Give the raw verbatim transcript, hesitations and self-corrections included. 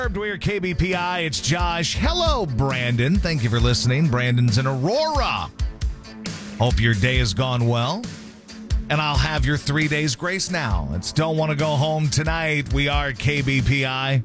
We're K B P I. It's Josh. Hello, Brandon. Thank you for listening. Brandon's in Aurora. Hope your day has gone well. And I'll have your three days grace now. It's Don't Want to Go Home Tonight. We are K B P I.